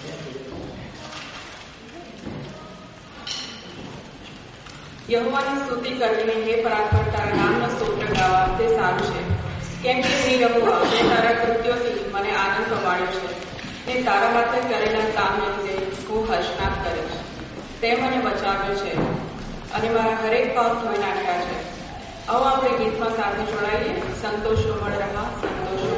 યહોવાની સ્તુતિ કરીને હે પરાત્પર તારા નામનો સ્તોત્ર ગાવા તે સારું છે, કેમ કે હે યહોવા તે તારા કૃત્યોથી મને આનંદ પમાડ્યો છે ને તારા હાથે કરેલા કામ વિશે હું હર્ષનાદ કરીશ. તે મને બચાવ્યો છે અને મારા હરેક પાપ ધોઈ નાખ્યા છે. આવો આપણે ગીતમાં સાથે જોડાઈએ. સંતોષ મળ રહા સંતોષ